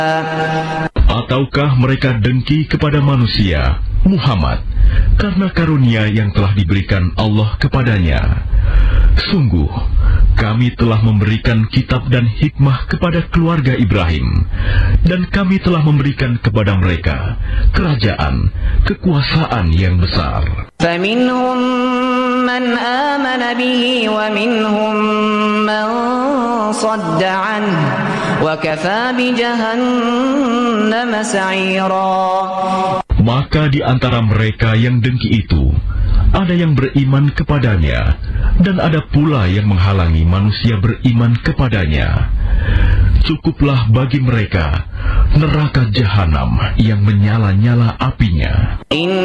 Ataukah mereka dengki kepada manusia, Muhammad, karena karunia yang telah diberikan Allah kepadanya? Sungguh, kami telah memberikan kitab dan hikmah kepada keluarga Ibrahim, dan kami telah memberikan kepada mereka kerajaan, kekuasaan yang besar. فَمِنْهُمْ مَنْ آمَنَ بِهِ وَمِنْهُمْ مَنْ صَدَّ عَنْهُ وَكَفَى بِجَهَنَّمَ سَعِيرًا. Maka di antara mereka yang dengki itu, ada yang beriman kepadanya, dan ada pula yang menghalangi manusia beriman kepadanya. Cukuplah bagi mereka neraka jahanam yang menyala-nyala apinya.